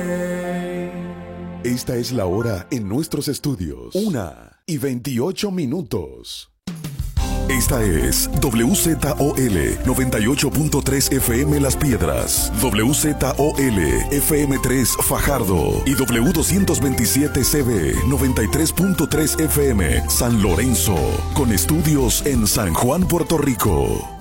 Esta es la hora en nuestros estudios. 1:28. Esta es WZOL 98.3 FM Las Piedras, WZOL FM3 Fajardo y W227CB 93.3 FM San Lorenzo, con estudios en San Juan, Puerto Rico.